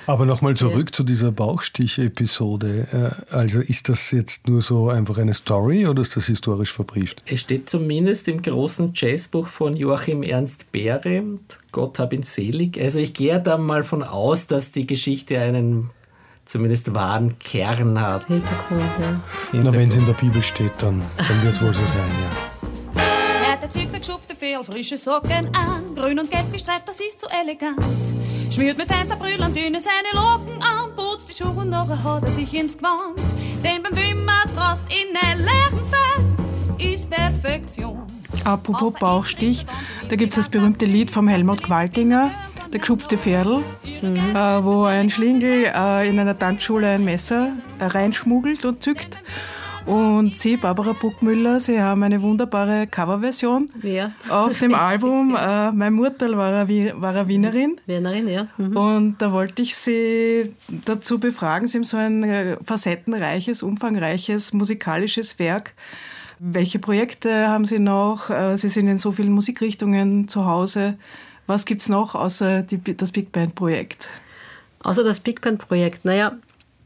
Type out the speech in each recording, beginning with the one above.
Aber nochmal zurück zu dieser Bauchstich-Episode. Also ist das jetzt nur so einfach eine Story oder ist das historisch verbrieft? Es steht zumindest im großen Jazzbuch von Joachim Ernst Behrendt, Gott hab ihn selig. Also ich gehe da mal von aus, dass die Geschichte einen zumindest wahren Kern hat. Hintergrund, ja. Na, wenn es in der Bibel steht, dann wird es wohl so sein, ja. Der zieht der geschupfte Fehl, frische Socken an, grün und gelb gestreift, das ist so elegant. Schmiert mit Fensterbrüll und dünne seine Locken an, putzt die Schuhe und nachher hat er sich ins Gewand. Denn beim Wimmertrost in ein leeren Fell ist Perfektion. Apropos Bauchstich, da gibt es das berühmte Lied vom Helmut Qualtinger, Der geschupfte Pferdl, wo ein Schlingel in einer Tanzschule ein Messer reinschmuggelt und zückt. Und Sie, Barbara Bruckmüller, Sie haben eine wunderbare Coverversion auf dem Album. Mein Murterl war eine Wienerin. Wienerin, ja. Und da wollte ich Sie dazu befragen. Sie haben so ein facettenreiches, umfangreiches musikalisches Werk. Welche Projekte haben Sie noch? Sie sind in so vielen Musikrichtungen zu Hause. Was gibt es noch außer das Big Band-Projekt? Außer das Big Band-Projekt, naja,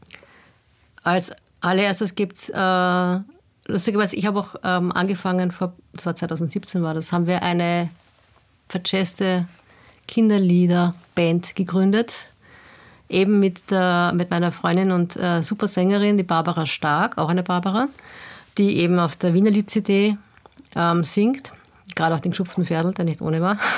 als allererstes gibt es, lustigerweise, ich habe auch angefangen, das war 2017 haben wir eine verjazzte Kinderlieder-Band gegründet, eben mit meiner Freundin und Supersängerin, die Barbara Stark, auch eine Barbara, die eben auf der Wiener Lied-CD singt, gerade auch den geschupften Pferdl, der nicht ohne war.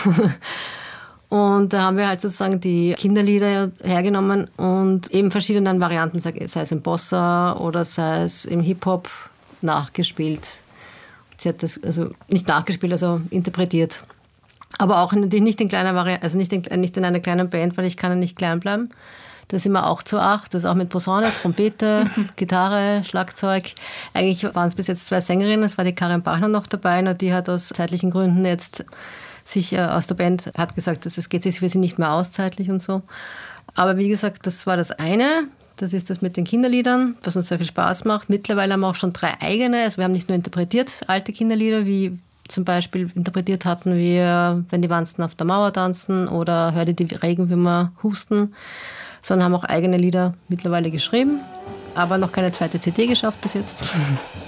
Und da haben wir halt sozusagen die Kinderlieder hergenommen und eben verschiedenen Varianten, sei es im Bossa oder sei es im Hip-Hop, nachgespielt. Sie hat das also nicht nachgespielt, also interpretiert. Aber auch natürlich nicht in kleiner Variante, also nicht in einer kleinen Band, weil ich kann ja nicht klein bleiben. Da sind wir auch zu 8, das ist auch mit Posaune, Trompete, Gitarre, Schlagzeug. Eigentlich waren es bis jetzt 2 Sängerinnen, es war die Karin Bachner noch dabei, und die hat aus zeitlichen Gründen jetzt sich aus der Band, hat gesagt, es geht sich für sie nicht mehr aus zeitlich und so. Aber wie gesagt, das war das eine, das ist das mit den Kinderliedern, was uns sehr viel Spaß macht. Mittlerweile haben wir auch schon 3 eigene, also wir haben nicht nur interpretiert alte Kinderlieder, wie zum Beispiel interpretiert hatten wir Wenn die Wanzen auf der Mauer tanzen oder Hör dir die Regenwürmer husten, sondern haben auch eigene Lieder mittlerweile geschrieben, aber noch keine zweite CD geschafft bis jetzt.